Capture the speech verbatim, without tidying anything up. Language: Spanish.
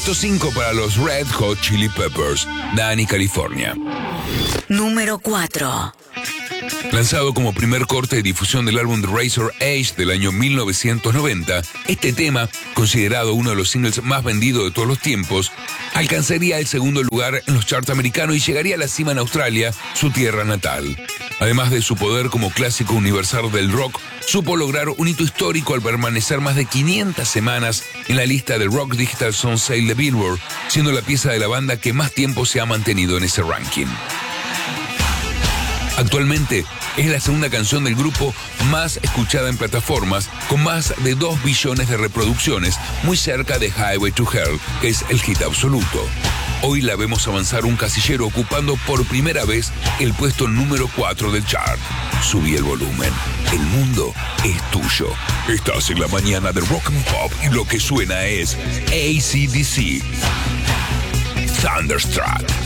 Puesto cinco para los Red Hot Chili Peppers, Dani, California. Número cuatro. Lanzado como primer corte de difusión del álbum The Razor Edge del año mil novecientos noventa, este tema, considerado uno de los singles más vendidos de todos los tiempos, alcanzaría el segundo lugar en los charts americanos y llegaría a la cima en Australia, su tierra natal. Además de su poder como clásico universal del rock, supo lograr un hito histórico al permanecer más de quinientas semanas en la lista de Rock Digital Song Sale de Billboard, siendo la pieza de la banda que más tiempo se ha mantenido en ese ranking. Actualmente es la segunda canción del grupo más escuchada en plataformas, con más de dos billones de reproducciones, muy cerca de Highway to Hell, que es el hit absoluto. Hoy la vemos avanzar un casillero ocupando por primera vez el puesto número cuatro del chart. Subí el volumen. El mundo es tuyo. Estás en la mañana de Rock and Pop y lo que suena es A C/D C. Thunderstruck.